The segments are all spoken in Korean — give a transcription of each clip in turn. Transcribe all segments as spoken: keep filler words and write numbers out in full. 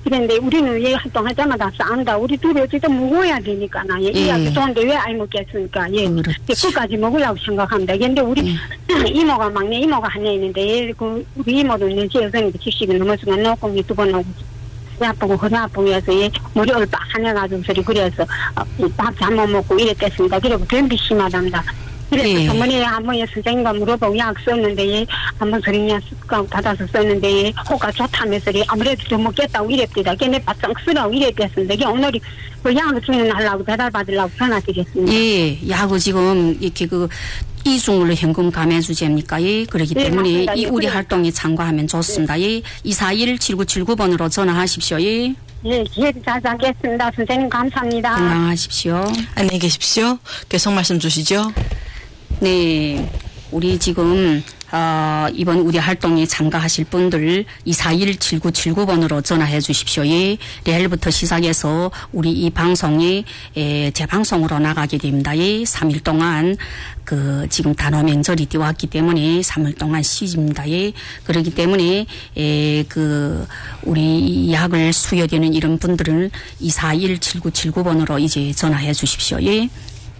그런데 우리는 얘 활동할 때마다 싸운다. 우리 둘이 어쨌든 먹어야 되니까 나 얘 예. 이야기 좋은데 왜 안 먹겠습니까? 예. 그렇지. 끝까지 먹으려고 생각합니다. 근데 우리 음. 이모가 막내 이모가 하나 있는데 얘 그 우리 이모도 이제 제 여성이 칠십이 넘었으면 넣고 두번 오고 허리 아프고 허리 아프고 해서 얘 머리 얼빠 하내가지고 소리 그래서 밥 잘못 먹고 이랬겠습니다. 그리고 변비 심하답니다. 그래서 예. 어머니 한번 선생님과 물어보고 약 썼는데 얘 한번 서린약 받아서 썼는데 얘 호가 좋다면서 아무래도 좀 먹겠다고 이랬습니다. 걔네 바싹 쓰라고 이랬겠습니다. 이게 오늘이 그 약을 주문하려고 배달받으려고 전화드렸습니다. 예, 야구 지금 이렇게 그 이중으로 현금 감해주제입니까? 예, 그렇기 예, 때문에 맞습니다. 이 예, 우리 그래. 활동에 참가하면 좋습니다. 예, 이사일 칠구칠구 번으로 전화하십시오. 예, 예, 기회를 잘 잡겠습니다. 선생님 감사합니다. 건강하십시오. 안녕히 계십시오. 계속 말씀 주시죠. 네, 우리 지금 어, 이번 우리 활동에 참가하실 분들 이사일 칠구칠구 번으로 전화해 주십시오. 예, 내일부터 시작해서 우리 이 방송이 에, 재방송으로 나가게 됩니다. 예, 삼 일 동안 그 지금 단오 명절이 뛰어왔기 때문에 삼 일 동안 쉬집니다. 예, 그렇기 때문에 에, 그 우리 약을 수여되는 이런 분들은 이사일 칠구칠구 번으로 이제 전화해 주십시오. 예.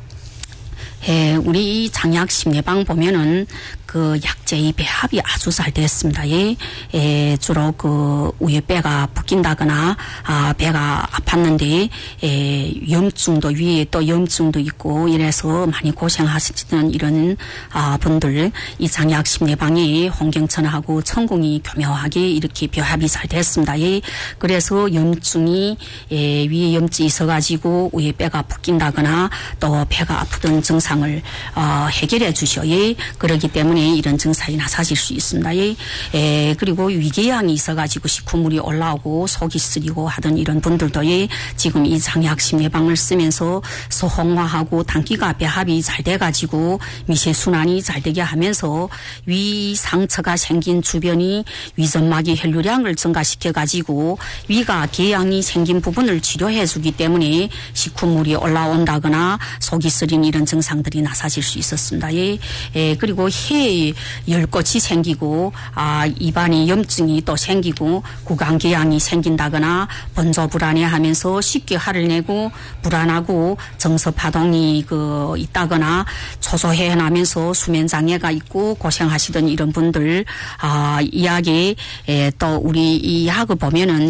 예, 우리 이 장약 심리방 보면은 그 약제의 배합이 아주 잘 됐습니다. 예, 예, 주로 그 위에 배가 붓긴다거나 아 배가 아팠는데 예, 염증도 위에 또 염증도 있고 이래서 많이 고생하시는 이런 아 분들 이 장약 심리방이 홍경천하고 천궁이 교묘하게 이렇게 배합이 잘 됐습니다. 예, 그래서 염증이 예, 위에 염증이 있어가지고 위에 배가 붓긴다거나 또 배가 아프던 증상을 어, 해결해 주셔. 예, 그렇기 때문에 이런 증상이 나사질 수 있습니다. 예, 예, 그리고 위궤양이 있어가지고 식후물이 올라오고 속이 쓰리고 하던 이런 분들도 예, 지금 이 장약 심리방을 쓰면서 소홍화하고 당기가 배합이 잘 돼가지고 미세순환이 잘 되게 하면서 위 상처가 생긴 주변이 위점막의 혈류량을 증가시켜가지고 위가 궤양이 생긴 부분을 치료해주기 때문에 식후물이 올라온다거나 속이 쓰린 이런 증상들이 나사질 수 있었습니다. 예, 예, 그리고 해 열꽃이 생기고 아 입안에 염증이 또 생기고 구강궤양이 생긴다거나 번조불안해하면서 쉽게 화를 내고 불안하고 정서파동이 그 있다거나 초조해하면서 수면장애가 있고 고생하시던 이런 분들 아 이야기 또 우리 이 약을 보면은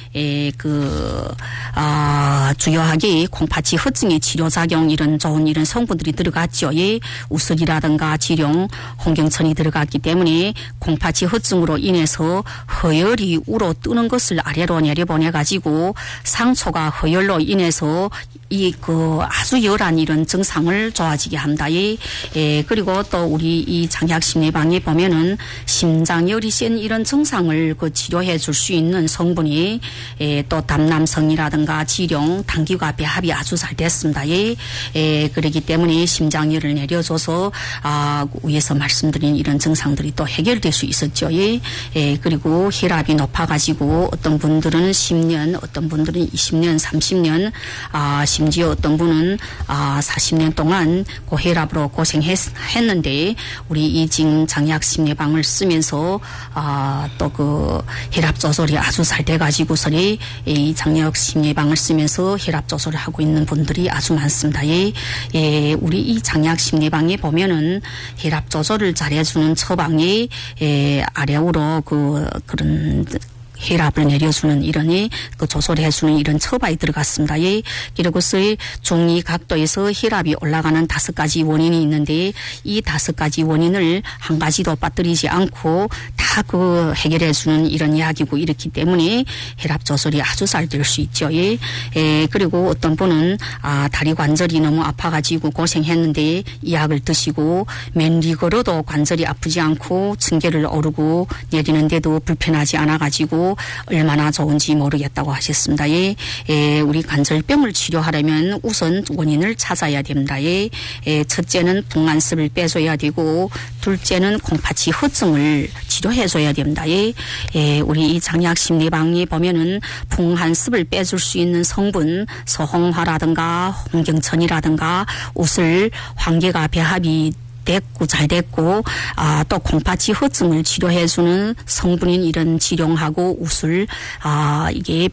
그 아 주요하게 콩팥이 허증의 치료작용 이런 좋은 이런 성분들이 들어갔죠. 예, 우슬이라든가 지룡 홍경천이 들어갔기 때문에 콩팥이 허증으로 인해서 허열이 우로 뜨는 것을 아래로 내려보내가지고 상처가 허열로 인해서 이 그 아주 열한 이런 증상을 좋아지게 합니다. 예, 예, 그리고 또 우리 이 장약심리방에 보면은 심장열이 센 이런 증상을 그 치료해 줄 수 있는 성분이 예, 또 담남성이라든가 지룡, 당귀가 배합이 아주 잘 됐습니다. 예, 예, 그렇기 때문에 심장열을 내려줘서 아 위에서 말씀드린 이런 증상들이 또 해결될 수 있었죠. 예, 예, 그리고 혈압이 높아가지고 어떤 분들은 십 년, 어떤 분들은 이십 년, 삼십 년, 아 심지어 어떤 분은 아 사십 년 동안 고혈압으로 고생했는데 우리 이 지금 장약심리방을 쓰면서 아 또 그 혈압 조절이 아주 잘 돼가지고서리 이 장약심리방을 쓰면서 혈압 조절을 하고 있는 분들이 아주 많습니다. 예, 예, 우리 이 장약심리방에 보면은 혈압 조절을 잘해주는 처방이 예, 아래우로 그 그런 혈압을 내려주는 이런이 그 조절해주는 이런 처방이 들어갔습니다. 예, 그리고서 중리 각도에서 혈압이 올라가는 다섯 가지 원인이 있는데 이 다섯 가지 원인을 한 가지도 빠뜨리지 않고 다 그 해결해주는 이런 약이고 이렇기 때문에 혈압 조절이 아주 잘 될 수 있죠. 예, 예, 그리고 어떤 분은 아 다리 관절이 너무 아파가지고 고생했는데 이 약을 드시고 맨리 걸어도 관절이 아프지 않고 층계를 오르고 내리는데도 불편하지 않아가지고 얼마나 좋은지 모르겠다고 하셨습니다. 예, 예, 우리 관절병을 치료하려면 우선 원인을 찾아야 됩니다. 예, 예, 첫째는 풍간습을 빼줘야 되고 둘째는 콩팥이 허증을 치료해줘야 됩니다. 예, 예, 우리 이 장약심리방에 보면은 풍한습을 빼줄 수 있는 성분 소홍화라든가 홍경천이라든가 우슬, 황계가 배합이 됐고 잘 됐고 아, 또 콩팥이 허증을 치료해주는 성분인 이런 지룡하고 우술 아, 이게